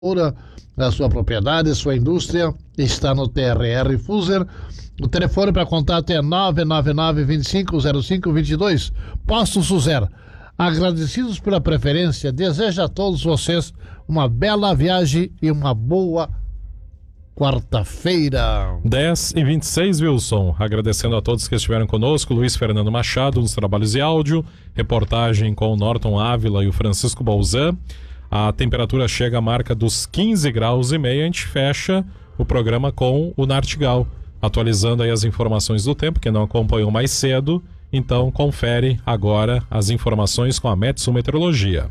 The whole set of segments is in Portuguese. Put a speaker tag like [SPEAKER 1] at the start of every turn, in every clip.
[SPEAKER 1] da sua propriedade, sua indústria, está no TRR Fuser. O telefone para contato é 999-250522. Posto Suzer. Agradecidos pela preferência, desejo a todos vocês uma bela viagem e uma boa quarta-feira.
[SPEAKER 2] 10h26, Wilson. Agradecendo a todos que estiveram conosco. Luiz Fernando Machado nos trabalhos de áudio, reportagem com o Norton Ávila e o Francisco Balzan. A temperatura chega à marca dos 15 graus e meio. A gente fecha o programa com o Nartigal, atualizando aí as informações do tempo, que não acompanhou mais cedo. Então confere agora as informações com a Metsu Meteorologia.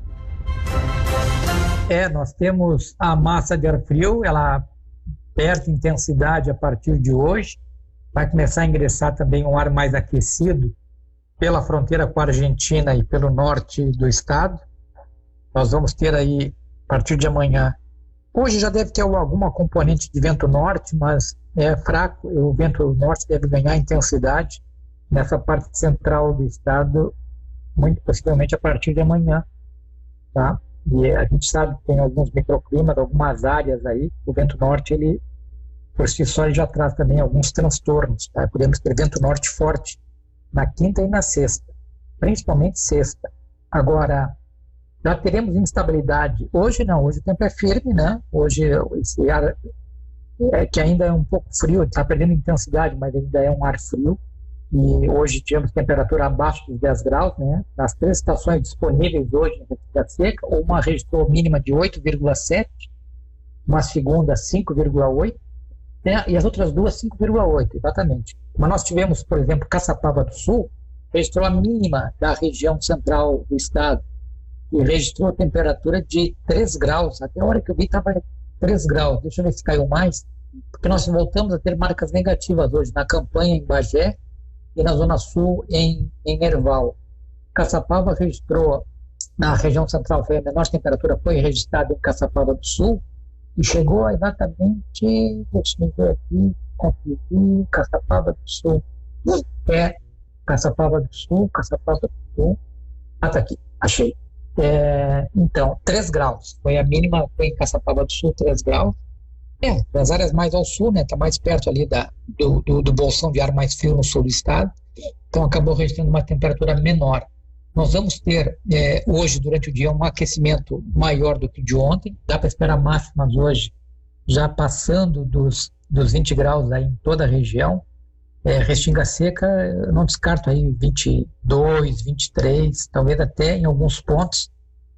[SPEAKER 3] Nós temos a massa de ar frio, ela perde intensidade a partir de hoje, vai começar a ingressar também um ar mais aquecido pela fronteira com a Argentina e pelo norte do estado. Nós vamos ter aí, a partir de amanhã, hoje já deve ter alguma componente de vento norte, mas é fraco, o vento norte deve ganhar intensidade nessa parte central do estado, muito possivelmente a partir de amanhã, tá? E a gente sabe que tem alguns microclimas, algumas áreas aí, o vento norte, ele, por si só, ele já traz também alguns transtornos, tá? Podemos ter vento norte forte na quinta e na sexta, principalmente sexta. Agora, já teremos instabilidade. Hoje não, hoje o tempo é firme, né? Hoje esse ar, que ainda é um pouco frio, está perdendo intensidade, mas ainda é um ar frio. E hoje tivemos temperatura abaixo dos 10 graus, né? Nas 3 estações disponíveis hoje em Restinga Seca, uma registrou mínima de 8,7, uma segunda 5,8, né? E as outras duas 5,8, exatamente. Mas nós tivemos, por exemplo, Caçapava do Sul, registrou a mínima da região central do estado, e registrou a temperatura de 3 graus. Até a hora que eu vi estava 3 graus. Deixa eu ver se caiu mais, porque nós voltamos a ter marcas negativas hoje, na Campanha, em Bagé, e na Zona Sul, em Erval. Caçapava registrou, na região central, foi a menor temperatura, foi registrada em Caçapava do Sul, e chegou a exatamente, deixa eu ver aqui, conferir, Caçapava do Sul. Caçapava do Sul, tá aqui, achei. Então, 3 graus, foi a mínima, foi em Caçapava do Sul, 3 graus. Das áreas mais ao sul, né, está mais perto ali do bolsão de ar mais frio no sul do estado, então acabou registrando uma temperatura menor. Nós vamos ter hoje, durante o dia, um aquecimento maior do que de ontem, dá para esperar máximas hoje, já passando dos 20 graus aí em toda a região. Restinga Seca, eu não descarto aí 22, 23, talvez até em alguns pontos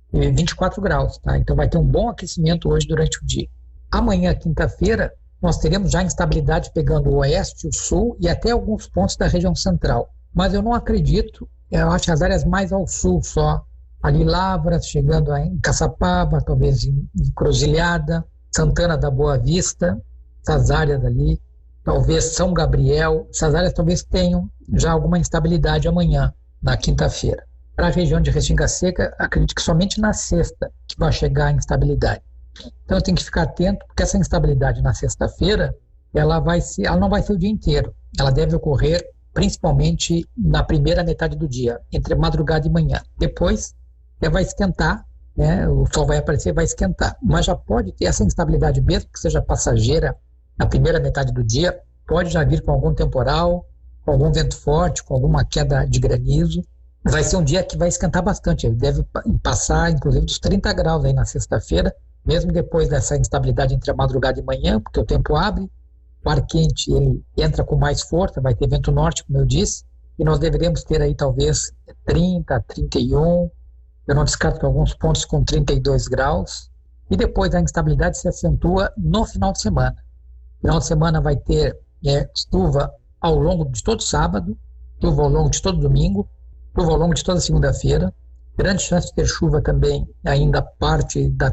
[SPEAKER 3] 24 graus, tá? Então vai ter um bom aquecimento hoje durante o dia. Amanhã, quinta-feira, nós teremos já instabilidade pegando o oeste, o sul e até alguns pontos da região central. Mas eu não acredito, eu acho que as áreas mais ao sul só, ali Lavras, chegando em Caçapava, talvez em Cruzilhada, Santana da Boa Vista, essas áreas ali, talvez São Gabriel, essas áreas talvez tenham já alguma instabilidade amanhã, na quinta-feira. Para a região de Restinga Seca, acredito que somente na sexta que vai chegar a instabilidade. Então eu tenho que ficar atento, porque essa instabilidade na sexta-feira, ela não vai ser o dia inteiro. Ela deve ocorrer principalmente na primeira metade do dia, entre madrugada e manhã. Depois, vai esquentar, né? O sol vai aparecer, vai esquentar. Mas já pode ter essa instabilidade, mesmo que seja passageira, na primeira metade do dia, pode já vir com algum temporal, com algum vento forte, com alguma queda de granizo. Vai ser um dia que vai esquentar bastante. Ele deve passar, inclusive, dos 30 graus aí na sexta-feira, mesmo depois dessa instabilidade entre a madrugada e manhã, porque o tempo abre, o ar quente ele entra com mais força, vai ter vento norte, como eu disse, e nós deveremos ter aí talvez 30, 31, eu não descarto que alguns pontos com 32 graus, e depois a instabilidade se acentua no final de semana. No final de semana vai ter chuva ao longo de todo sábado, chuva ao longo de todo domingo, chuva ao longo de toda segunda-feira, grande chance de ter chuva também ainda parte da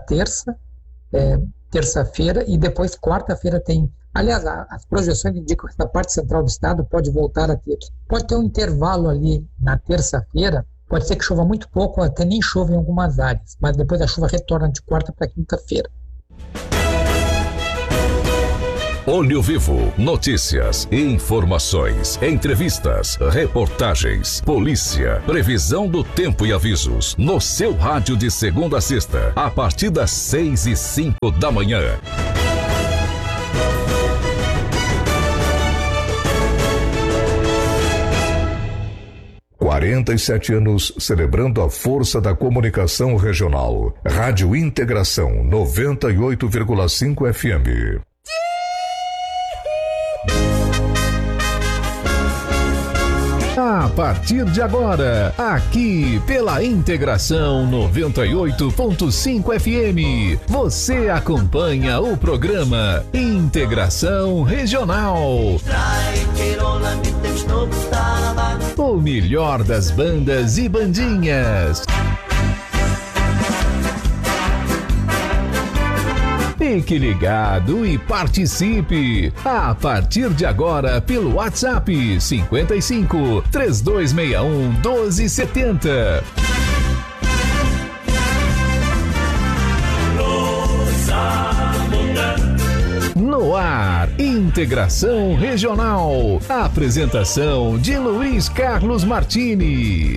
[SPEAKER 3] terça-feira, e depois quarta-feira tem, aliás, as projeções indicam que essa parte central do estado pode voltar a pode ter um intervalo ali na terça-feira, pode ser que chova muito pouco, até nem chova em algumas áreas, mas depois a chuva retorna de quarta para quinta-feira.
[SPEAKER 4] Olho Vivo, notícias, informações, entrevistas, reportagens, polícia, previsão do tempo e avisos. No seu rádio de segunda a sexta, a partir das 6h05 da manhã.
[SPEAKER 5] Há 47 anos celebrando a força da comunicação regional. Rádio Integração 98,5 FM. A partir de agora, aqui pela Integração 98.5 FM, você acompanha o programa Integração Regional. O melhor das bandas e bandinhas. Fique ligado e participe. A partir de agora pelo WhatsApp 55 3261 1270. No ar, Integração Regional. Apresentação de Luiz Carlos Martini.